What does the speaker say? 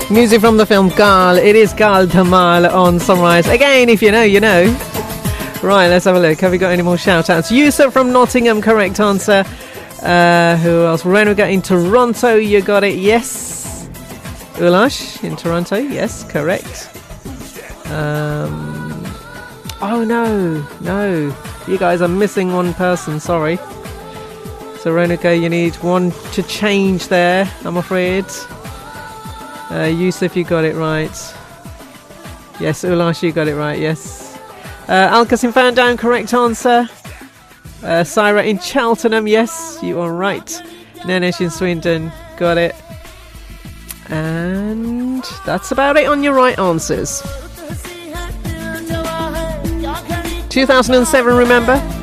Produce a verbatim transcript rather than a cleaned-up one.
Music from the film Gal. It is Gal Tamal on Sunrise. Again, if you know, you know. Right, let's have a look. Have we got any more shout-outs? Yusuf from Nottingham, correct answer. Uh, who else? Renuga in Toronto, you got it, yes. Ulash in Toronto, yes, correct. Um, oh, no, no. You guys are missing one person, sorry. So, Renuga, you need one to change there, I'm afraid. Uh, Yusuf, you got it right. Yes, Ulash, you got it right, yes. Uh, Al-Qasim found down, correct answer. Uh, Syra in Cheltenham, yes, you are right. Nenesh in Swindon, got it. And that's about it on your right answers. two thousand seven, remember?